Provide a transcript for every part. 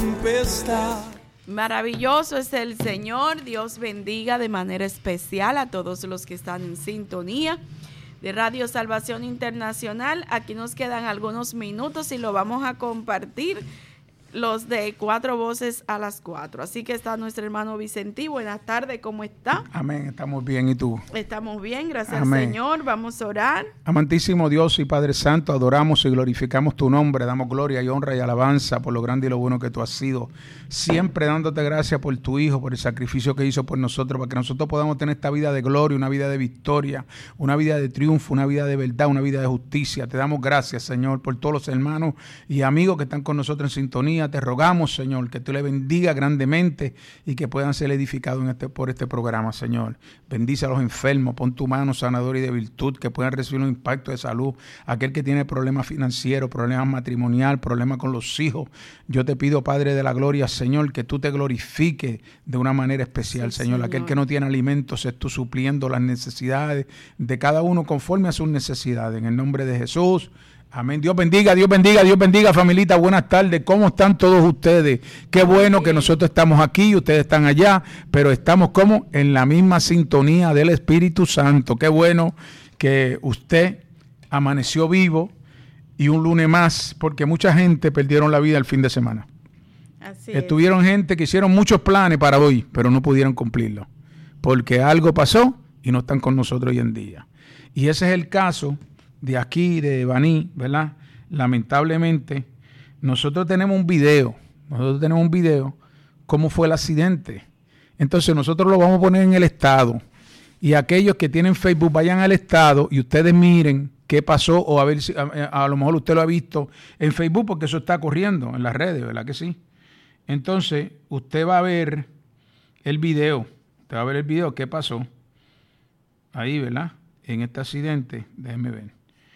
tempestad. Maravilloso es el Señor. Dios bendiga de manera especial a todos los que están en sintonía de Radio Salvación Internacional. Aquí nos quedan algunos minutos y lo vamos a compartir los de 4 voces a las 4. Así que está nuestro hermano Vicentí. Buenas tardes, ¿cómo está? Amén, estamos bien, ¿y tú? Estamos bien, gracias Amén. Señor. Vamos a orar. Amantísimo Dios y Padre Santo, adoramos y glorificamos tu nombre, damos gloria y honra y alabanza por lo grande y lo bueno que tú has sido. Siempre dándote gracias por tu Hijo, por el sacrificio que hizo por nosotros, para que nosotros podamos tener esta vida de gloria, una vida de victoria, una vida de triunfo, una vida de verdad, una vida de justicia. Te damos gracias, Señor, por todos los hermanos y amigos que están con nosotros en sintonía. Te rogamos, Señor, que tú le bendiga grandemente y que puedan ser edificados por este programa, Señor. Bendice a los enfermos, pon tu mano sanadora y de virtud, que puedan recibir un impacto de salud. Aquel que tiene problemas financieros, problemas matrimonial, problemas con los hijos. Yo te pido, Padre de la gloria, Señor, que tú te glorifiques de una manera especial, sí, Señor. Aquel que no tiene alimentos, es tú supliendo las necesidades de cada uno conforme a sus necesidades. En el nombre de Jesús. Amén. Dios bendiga, Dios bendiga, Dios bendiga, familita. Buenas tardes. ¿Cómo están todos ustedes? Qué bueno que nosotros estamos aquí, ustedes están allá, pero estamos como en la misma sintonía del Espíritu Santo. Qué bueno que usted amaneció vivo y un lunes más, porque mucha gente perdieron la vida el fin de semana. Así Estuvieron gente que hicieron muchos planes para hoy, pero no pudieron cumplirlo, porque algo pasó y no están con nosotros hoy en día. Y ese es el caso de aquí, de Baní, ¿verdad? Lamentablemente, nosotros tenemos un video, cómo fue el accidente. Entonces nosotros lo vamos a poner en el estado, y aquellos que tienen Facebook vayan al estado y ustedes miren qué pasó, o a ver si a lo mejor usted lo ha visto en Facebook, porque eso está corriendo en las redes, ¿verdad que sí? Entonces, usted va a ver el video, qué pasó ahí, ¿verdad? En este accidente, déjeme ver.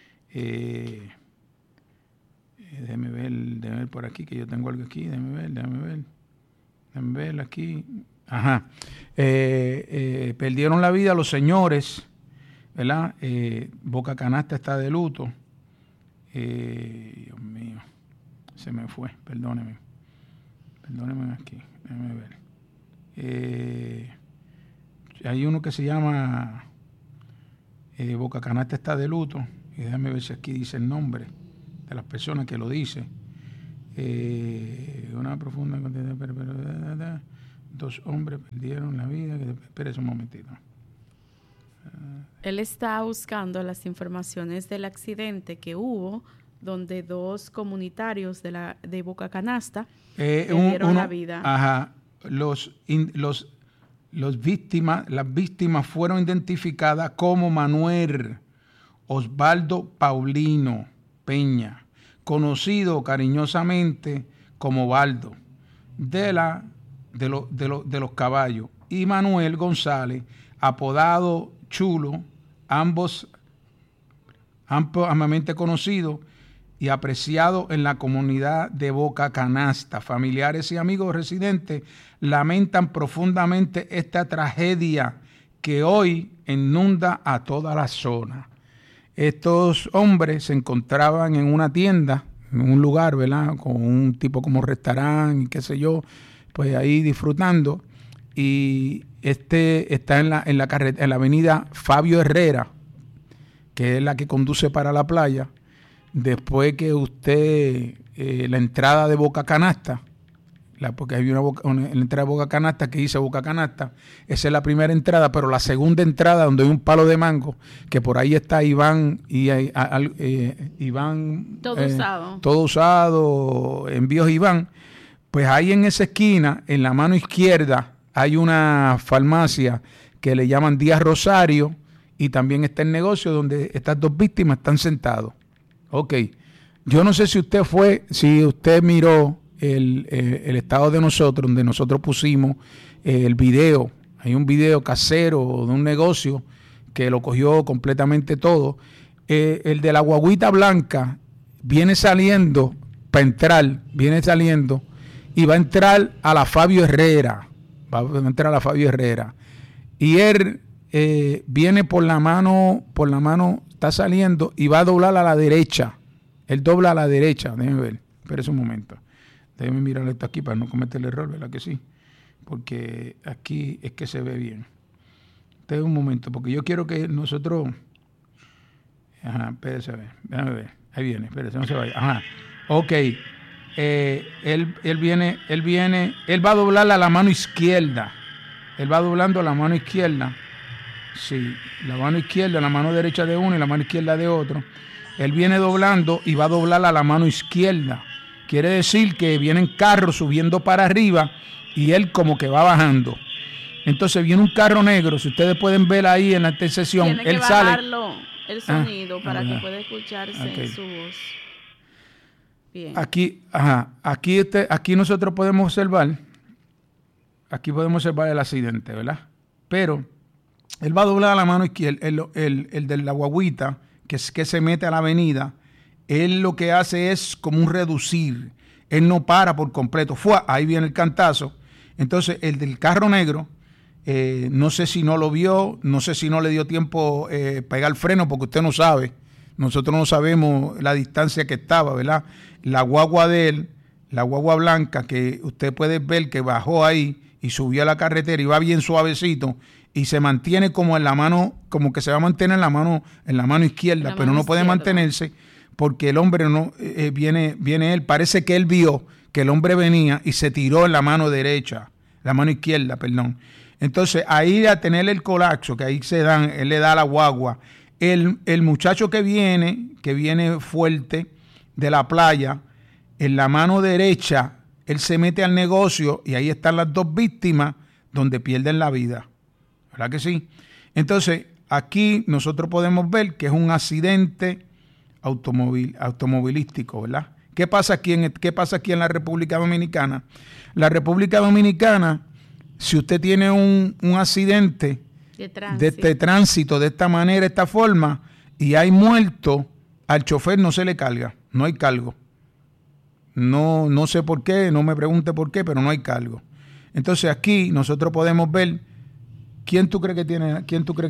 Déjeme ver por aquí, que yo tengo algo aquí, déjeme ver aquí. Ajá. Perdieron la vida los señores, ¿verdad? Boca Canasta está de luto. Dios mío, se me fue, perdóneme aquí, déjeme ver. Hay uno que se llama Boca Canasta está de luto, y déjame ver si aquí dice el nombre de las personas que lo dice. Una profunda cantidad, 2 hombres perdieron la vida. Espérese un momentito. Él está buscando las informaciones del accidente que hubo, donde 2 comunitarios de Boca Canasta perdieron la vida. Ajá. Las víctimas fueron identificadas como Manuel Osvaldo Paulino Peña, conocido cariñosamente como Baldo, de los caballos, y Manuel González, apodado Chulo, ambos ampliamente conocidos y apreciado en la comunidad de Boca Canasta. Familiares y amigos residentes lamentan profundamente esta tragedia que hoy inunda a toda la zona. Estos hombres se encontraban en una tienda, en un lugar, ¿verdad?, con un tipo como restaurante, qué sé yo, pues ahí disfrutando, y está en la avenida Fabio Herrera, que es la que conduce para la playa. Después que usted, la entrada de Boca Canasta, porque hay una entrada de Boca Canasta que dice Boca Canasta, esa es la primera entrada, pero la segunda entrada, donde hay un palo de mango, que por ahí está Iván, todo usado, envíos Iván, pues ahí en esa esquina, en la mano izquierda, hay una farmacia que le llaman Díaz Rosario, y también está el negocio donde estas 2 víctimas están sentados. Ok, yo no sé si usted miró el estado de nosotros, donde nosotros pusimos el video. Hay un video casero de un negocio que lo cogió completamente todo. El de la guaguita blanca viene saliendo para entrar, y va a entrar a la Fabio Herrera. Y él viene por la mano, está saliendo y va a doblar a la derecha. Él dobla a la derecha. Déjeme ver. Espérese un momento. Déjeme mirar esto aquí para no cometer el error, ¿verdad que sí? Porque aquí es que se ve bien. Espera un momento, porque yo quiero que nosotros... Ajá, espérese a ver, déjame ver. Ahí viene, espérese, no se vaya. Ajá, ok. Él va a doblar a la mano izquierda. Él va doblando la mano izquierda. Sí, la mano izquierda, la mano derecha de uno y la mano izquierda de otro. Él viene doblando y va a doblar a la mano izquierda. Quiere decir que vienen carros subiendo para arriba y él como que va bajando. Entonces viene un carro negro, si ustedes pueden ver ahí en la intersección, tiene que él sale. El sonido para que pueda escucharse okay. en su voz. Bien. Aquí nosotros podemos observar, el accidente, ¿verdad? Pero él va a doblar a la mano izquierda, el de la guaguita, que se mete a la avenida, él lo que hace es como un reducir, él no para por completo, ahí viene el cantazo. Entonces el del carro negro, no sé si no lo vio, no sé si no le dio tiempo pegar el freno, porque usted no sabe, nosotros no sabemos la distancia que estaba, ¿verdad? La guagua de él, la guagua blanca, que usted puede ver que bajó ahí y subió a la carretera y va bien suavecito y se mantiene como en la mano, como que se va a mantener en la mano izquierda, pero no puede mantenerse porque el hombre no viene él, parece que él vio que el hombre venía y se tiró en la mano derecha, la mano izquierda, perdón. Entonces ahí a tener el colapso, que ahí él le da a la guagua, el muchacho que viene fuerte de la playa, en la mano derecha, él se mete al negocio y ahí están las dos víctimas donde pierden la vida. ¿Verdad que sí? Entonces, aquí nosotros podemos ver que es un accidente automovilístico, ¿verdad? ¿Qué pasa aquí en la República Dominicana? La República Dominicana, si usted tiene un accidente de tránsito de esta manera, de esta forma, y hay muerto, al chofer no se le carga, no hay cargo. No sé por qué, no me pregunte por qué, pero no hay cargo. Entonces aquí nosotros podemos ver quién tú crees que tiene,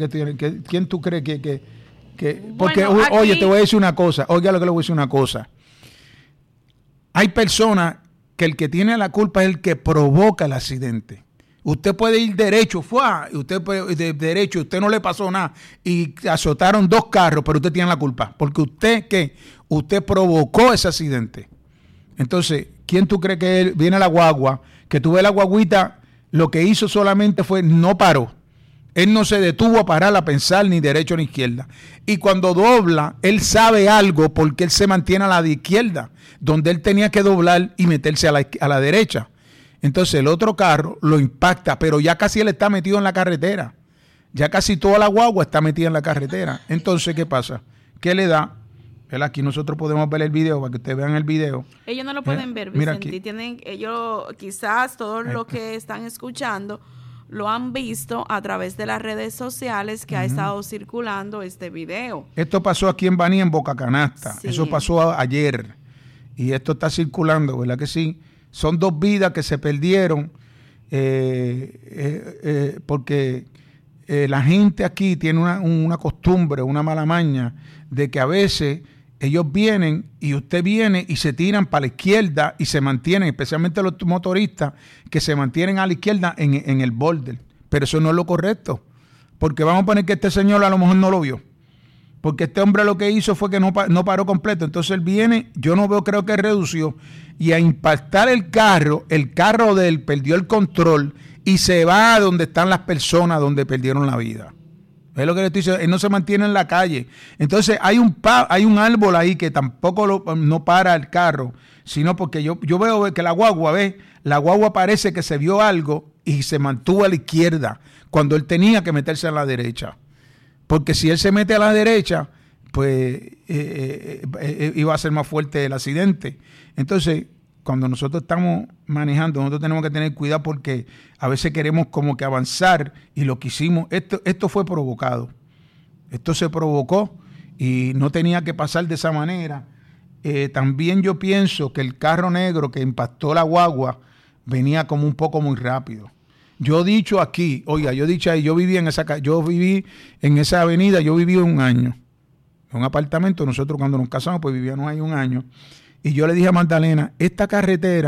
porque bueno, aquí... Oye, te voy a decir una cosa, oiga lo que le voy a decir una cosa. Hay personas que el que tiene la culpa es el que provoca el accidente. Usted puede ir derecho, usted no le pasó nada y azotaron dos carros, pero usted tiene la culpa, porque usted provocó ese accidente. Entonces, ¿quién tú crees que él? Viene la guagua, que tú ves la guaguita, lo que hizo solamente fue no paró. Él no se detuvo a parar a pensar ni derecho ni izquierda. Y cuando dobla, él sabe algo porque él se mantiene a la de izquierda, donde él tenía que doblar y meterse a la derecha. Entonces el otro carro lo impacta, pero ya casi él está metido en la carretera. Ya casi toda la guagua está metida en la carretera. Entonces, ¿qué pasa? ¿Qué le da? Aquí nosotros podemos ver el video para que ustedes vean el video. Ellos no lo pueden ver, Vicente. Ellos quizás todos los que están escuchando lo han visto a través de las redes sociales que ha estado circulando este video. Esto pasó aquí en Baní, en Boca Canasta. Sí. Eso pasó ayer. Y esto está circulando, ¿verdad que sí? Son dos vidas que se perdieron porque la gente aquí tiene una costumbre, una mala maña de que a veces ellos vienen y usted viene y se tiran para la izquierda y se mantienen, especialmente los motoristas, que se mantienen a la izquierda en el borde. Pero eso no es lo correcto, porque vamos a poner que este señor a lo mejor no lo vio, porque este hombre lo que hizo fue que no paró completo. Entonces él viene, yo no veo, creo que redució, y a impactar el carro de él perdió el control y se va a donde están las personas donde perdieron la vida. Es lo que le estoy diciendo, él no se mantiene en la calle. Entonces hay un árbol ahí que tampoco no para el carro, sino porque yo veo que la guagua parece que se vio algo y se mantuvo a la izquierda cuando él tenía que meterse a la derecha. Porque si él se mete a la derecha, pues iba a ser más fuerte el accidente. Entonces, cuando nosotros estamos manejando, nosotros tenemos que tener cuidado porque a veces queremos como que avanzar y lo que hicimos, esto fue provocado. Esto se provocó y no tenía que pasar de esa manera. También yo pienso que el carro negro que impactó la guagua venía como un poco muy rápido. Yo he dicho aquí, oiga, yo viví en esa avenida, yo viví un año. En un apartamento, nosotros cuando nos casamos, pues vivíamos ahí un año. Y yo le dije a Magdalena, esta carretera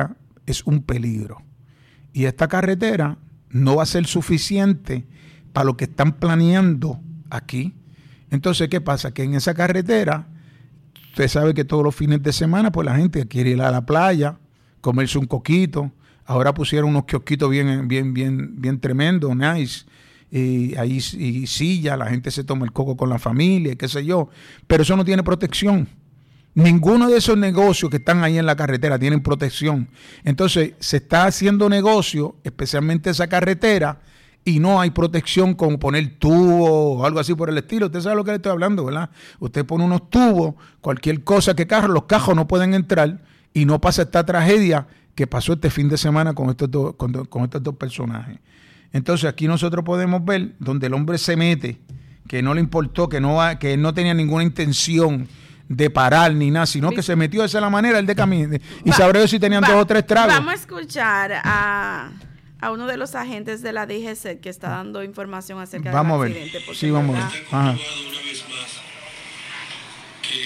es un peligro. Y esta carretera no va a ser suficiente para lo que están planeando aquí. Entonces, ¿qué pasa? Que en esa carretera, usted sabe que todos los fines de semana, pues la gente quiere ir a la playa, comerse un coquito. Ahora pusieron unos kiosquitos bien tremendos, nice. Y ahí y silla, la gente se toma el coco con la familia, qué sé yo. Pero eso no tiene protección. Ninguno de esos negocios que están ahí en la carretera tienen protección. Entonces, se está haciendo negocio, especialmente esa carretera, y no hay protección como poner tubos o algo así por el estilo. Usted sabe lo que le estoy hablando, ¿verdad? Usted pone unos tubos, cualquier cosa que los cajos no pueden entrar y no pasa esta tragedia que pasó este fin de semana con estos dos personajes. Entonces, aquí nosotros podemos ver donde el hombre se mete, que no le importó, que él no tenía ninguna intención de parar ni nada, sino que se metió de esa manera, el de camino. Y sabré si tenían 2 o 3 tragos. Vamos a escuchar a uno de los agentes de la DGC que está dando información acerca del accidente. Sí, vamos a ver. Ajá. Una vez más que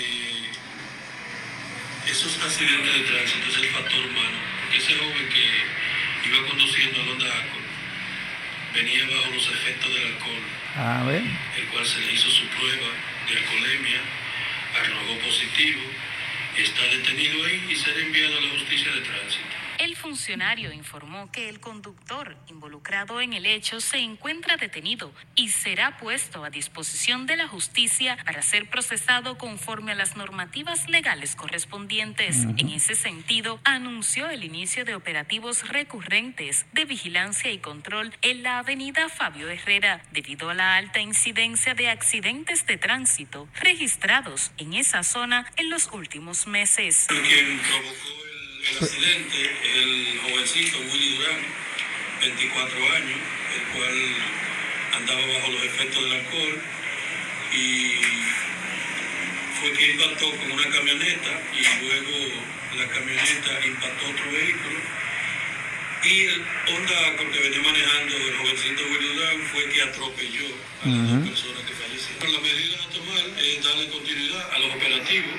esos accidentes de tránsito es el factor humano, porque ese joven que iba conduciendo el Honda Accord venía bajo los efectos del alcohol, el cual se le hizo su prueba de alcoholemia, arrojó positivo, está detenido ahí y será enviado a la justicia de tránsito. El funcionario informó que el conductor involucrado en el hecho se encuentra detenido y será puesto a disposición de la justicia para ser procesado conforme a las normativas legales correspondientes. En ese sentido, anunció el inicio de operativos recurrentes de vigilancia y control en la avenida Fabio Herrera, debido a la alta incidencia de accidentes de tránsito registrados en esa zona en los últimos meses. Quien provocó el accidente, el jovencito Willy Durán, 24 años, el cual andaba bajo los efectos del alcohol y fue que impactó con una camioneta y luego la camioneta impactó otro vehículo y el Honda Accord que venía manejando el jovencito Willy Durán fue que atropelló a las 2 personas que fallecieron. La medida a tomar es darle continuidad a los operativos,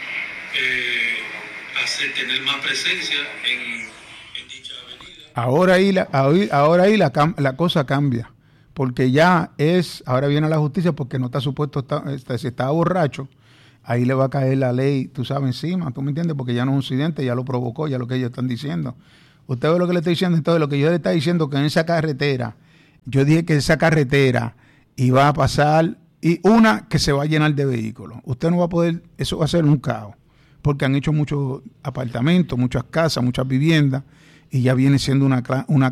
hacer tener más presencia en dicha avenida. Ahora ahí la cosa cambia, porque ahora viene a la justicia porque no está supuesto, si estaba borracho, ahí le va a caer la ley, tú sabes, encima, tú me entiendes, porque ya no es un incidente, ya lo provocó, ya lo que ellos están diciendo. Usted ve lo que le estoy diciendo, entonces lo que yo le estoy diciendo que en esa carretera, yo dije que esa carretera iba a pasar, y que se va a llenar de vehículos. Usted no va a poder, eso va a ser un caos, porque han hecho muchos apartamentos, muchas casas, muchas viviendas, y ya viene siendo una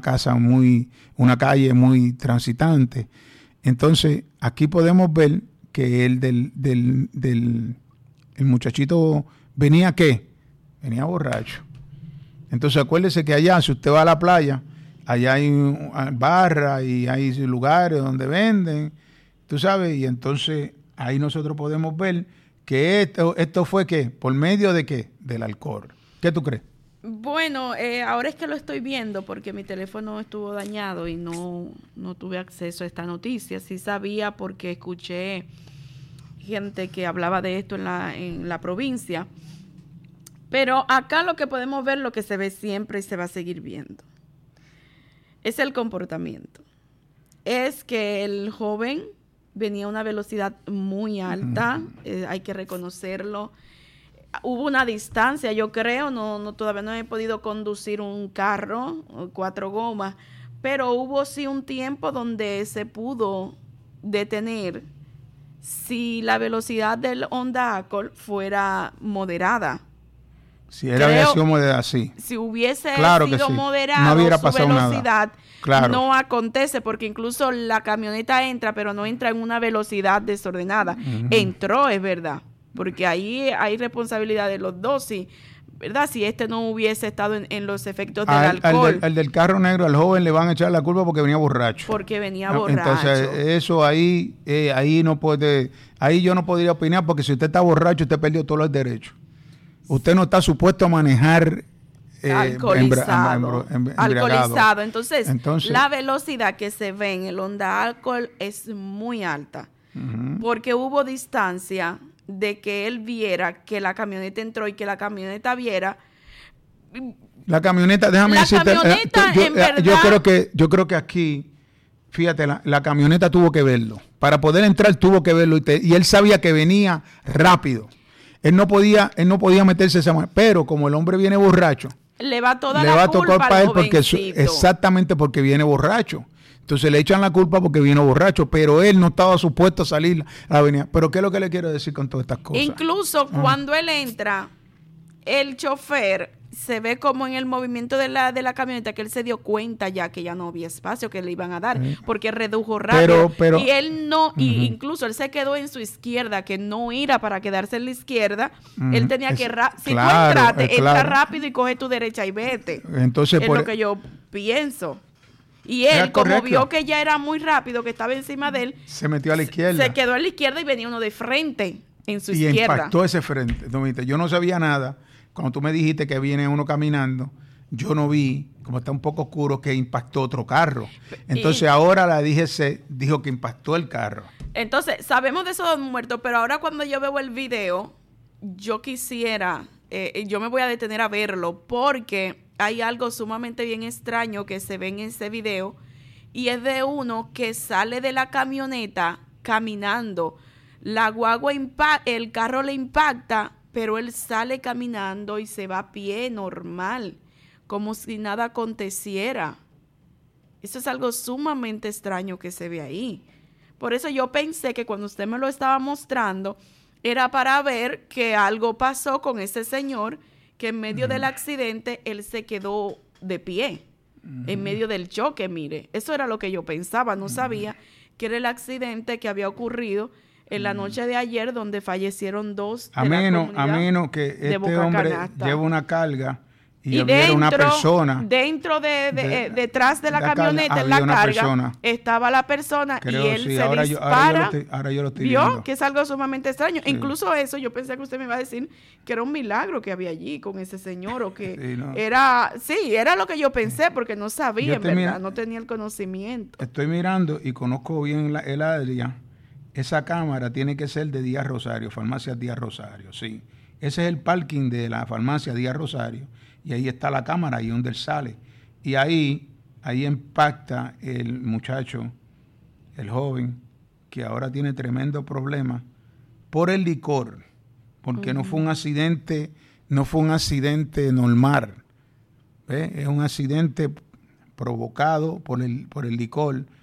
calle muy transitante. Entonces, aquí podemos ver que el muchachito venía borracho. Entonces, acuérdese que allá, si usted va a la playa, allá hay barras y hay lugares donde venden, tú sabes, y entonces ahí nosotros podemos ver que esto fue ¿qué? ¿Por medio de qué? Del alcohol. ¿Qué tú crees? Bueno, ahora es que lo estoy viendo porque mi teléfono estuvo dañado y no tuve acceso a esta noticia. Sí sabía porque escuché gente que hablaba de esto en la provincia. Pero acá lo que podemos ver, lo que se ve siempre y se va a seguir viendo, es el comportamiento. Es que el joven venía a una velocidad muy alta, hay que reconocerlo. Hubo una distancia, yo creo, todavía no he podido conducir un carro, 4 gomas, pero hubo sí un tiempo donde se pudo detener si la velocidad del Honda Accord fuera moderada. Si había sido moderada, sí. Si hubiese sido moderado, no hubiera su pasado velocidad nada. Claro. No acontece, porque incluso la camioneta entra, pero no entra en una velocidad desordenada. Entró, es verdad, porque ahí hay responsabilidad de los dos, sí, ¿verdad? Si no hubiese estado en los efectos del alcohol. Al del carro negro, al joven le van a echar la culpa porque venía borracho. Porque venía borracho. Entonces, eso ahí no puede, ahí yo no podría opinar, porque si usted está borracho, usted perdió todos los derechos. Usted no está supuesto a manejar alcoholizado. Entonces, la velocidad que se ve en el Honda Accord es muy alta, porque hubo distancia de que él viera que la camioneta entró y que la camioneta viera La camioneta, déjame decirte, en verdad, yo creo que aquí, fíjate, la camioneta tuvo que verlo. Para poder entrar tuvo que verlo y él sabía que venía rápido. Él no podía meterse esa mano, pero como el hombre viene borracho, le va toda le la va a culpa tocar para al él porque jovencito. exactamente porque viene borracho. Entonces le echan la culpa porque vino borracho, pero él no estaba supuesto a salir a la avenida. Pero ¿qué es lo que le quiero decir con todas estas cosas? Incluso cuando él entra, el chofer se ve como en el movimiento de la camioneta que él se dio cuenta ya que ya no había espacio que le iban a dar, porque redujo rápido. Pero, y él no, y incluso él se quedó en su izquierda, que no era para quedarse en la izquierda. Él tenía que, si tú entraste, entra rápido y coge tu derecha y vete. Entonces, es lo que yo pienso. Y él, como vio que ya era muy rápido, que estaba encima de él, se metió a la izquierda. Se quedó a la izquierda y venía uno de frente en su izquierda. Y impactó ese frente. Yo no sabía nada. Cuando tú me dijiste que viene uno caminando, yo no vi, como está un poco oscuro, que impactó otro carro. Entonces ahora la DGC dijo que impactó el carro. Entonces, sabemos de esos dos muertos, pero ahora cuando yo veo el video, yo quisiera, yo me voy a detener a verlo, porque hay algo sumamente bien extraño que se ve en ese video, y es de uno que sale de la camioneta caminando. La guagua el carro le impacta, pero él sale caminando y se va a pie normal, como si nada aconteciera. Eso es algo sumamente extraño que se ve ahí. Por eso yo pensé que cuando usted me lo estaba mostrando, era para ver que algo pasó con ese señor, que en medio del accidente él se quedó de pie, en medio del choque, mire. Eso era lo que yo pensaba, no sabía que era el accidente que había ocurrido en la noche de ayer, donde fallecieron dos de la comunidad. A menos que este hombre lleva una carga y hubiera una persona. Detrás de la camioneta, en la carga, estaba la persona. Creo, y él se dispara. Ahora yo lo estoy ¿vio? viendo. Que es algo sumamente extraño. Sí. Incluso eso, yo pensé que usted me iba a decir que era un milagro que había allí con ese señor, o que sí, no. era lo que yo pensé, porque no sabía, en verdad, no tenía el conocimiento. Estoy mirando y conozco bien el área. Esa cámara tiene que ser de Díaz Rosario, Farmacia Díaz Rosario, sí. Ese es el parking de la Farmacia Díaz Rosario, y ahí está la cámara, ahí donde él sale. Y ahí impacta el muchacho, el joven, que ahora tiene tremendo problema por el licor, porque no fue un accidente normal. ¿Ve? Es un accidente provocado por el licor.